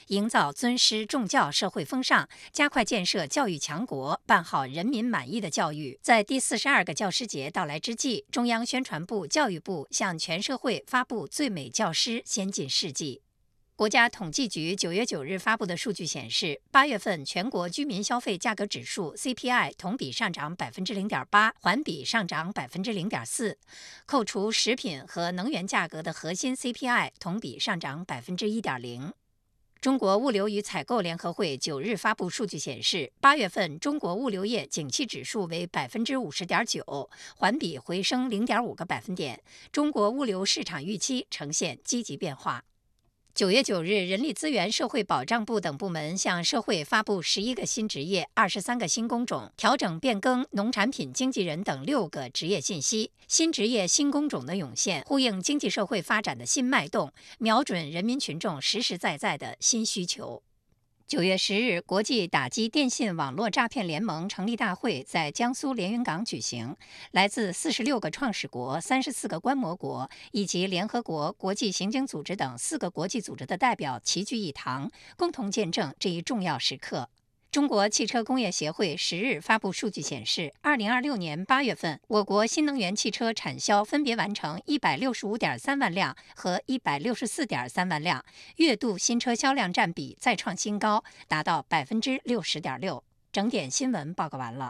营造尊师重教社会风尚，加快建设教育强国，办好人民满意的教育。在第42个教师节到来之际，中央宣传部、教育部向全社会发布最美教师先进事迹。国家统计局9月9日发布的数据显示，8月份全国居民消费价格指数 CPI 同比上涨0.8%，环比上涨0.4%。扣除食品和能源价格的核心 CPI 同比上涨1.0%。中国物流与采购联合会9日发布数据显示，8月份中国物流业景气指数为50.9%，环比回升0.5个百分点。中国物流市场预期呈现积极变化。9月9日，人力资源社会保障部等部门向社会发布11个新职业、23个新工种，调整变更农产品经纪人等6个职业信息。新职业、新工种的涌现，呼应经济社会发展的新脉动，瞄准人民群众实实在在的新需求。9月10日，国际打击电信网络诈骗联盟成立大会在江苏连云港举行，来自46个创始国、34个观摩国以及联合国、国际刑警组织等4个国际组织的代表齐聚一堂，共同见证这一重要时刻。中国汽车工业协会10日发布数据显示，2026年8月份，我国新能源汽车产销分别完成165.3万辆和164.3万辆，月度新车销量占比再创新高，达到60.6%。整点新闻报告完了。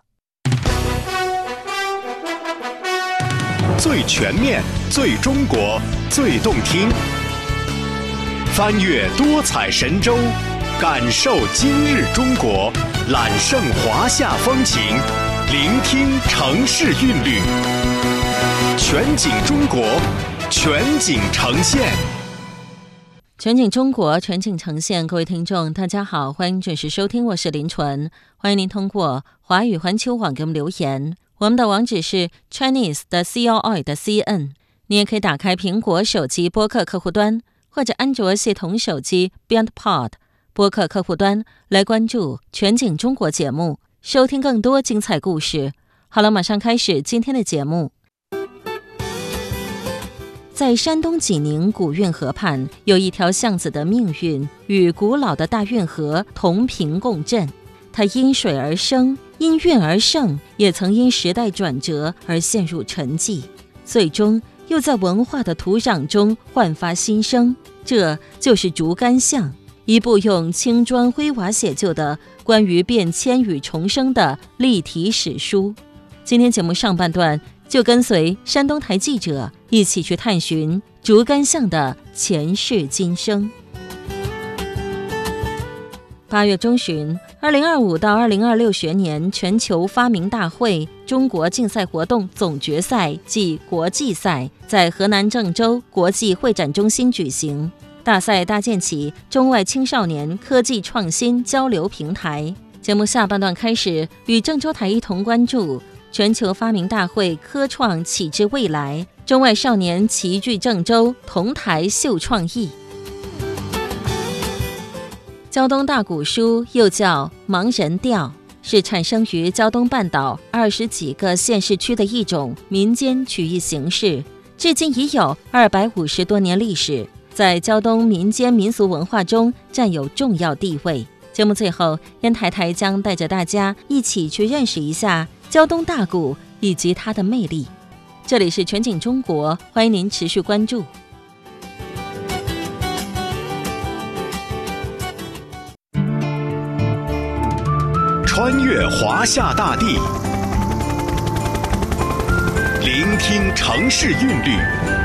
最全面、最中国、最动听，翻越多彩神州，感受今日中国，揽胜华夏风情，聆听城市韵律，全景中国，全景呈现。 全景中国，全景呈现。各位听众大家好，欢迎准时收听，我是林纯。欢迎您通过华语环球网给我们留言，我们的网址是 chinese.com.cn。 你也可以打开苹果手机播客客户端，或者安卓系统手机 BeyondPod播客客户端来关注全景中国节目，收听更多精彩故事。好了，马上开始今天的节目。在山东济宁古运河畔，有一条巷子的命运与古老的大运河同频共振。它因水而生，因运而盛，也曾因时代转折而陷入沉寂，最终又在文化的土壤中焕发新生。这就是竹竿巷，一部用青砖灰瓦写就的关于变迁与重生的立体史书。今天节目上半段就跟随山东台记者一起去探寻竹竿巷的前世今生。8月中旬，2025到2026学年全球发明大会中国竞赛活动总决赛暨国际赛在河南郑州国际会展中心举行。大赛搭建起中外青少年科技创新交流平台。节目下半段开始，与郑州台一同关注全球发明大会科创启智未来，中外少年齐聚郑州，同台秀创意。胶东大鼓书又叫盲人调，是产生于胶东半岛20几个县市区的一种民间曲艺形式，至今已有250多年历史，在胶东民间民俗文化中占有重要地位。节目最后，烟台台将带着大家一起去认识一下胶东大鼓以及它的魅力。这里是全景中国，欢迎您持续关注。 穿越华夏大地，聆听城市韵律，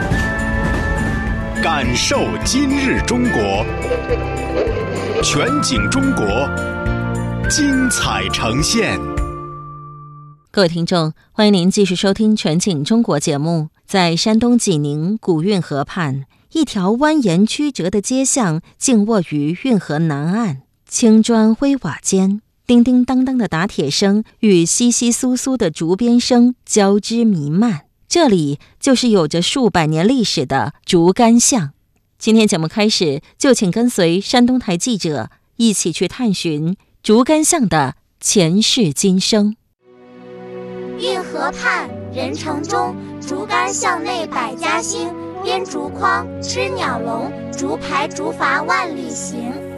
感受今日中国，全景中国，精彩呈现。 各位听众，欢迎您继续收听全景中国节目。在山东济宁古运河畔，一条蜿蜒曲折的街巷静卧于运河南岸，青砖灰瓦间，叮叮当当的打铁声与窸窸窣窣的竹鞭声交织弥漫。这里就是有着数百年历史的竹竿巷。今天节目开始，就请跟随山东台记者一起去探寻竹竿巷的前世今生。 运河畔人城中，竹竿巷内百家兴，编竹筐，吃鸟笼，竹排竹筏万里行。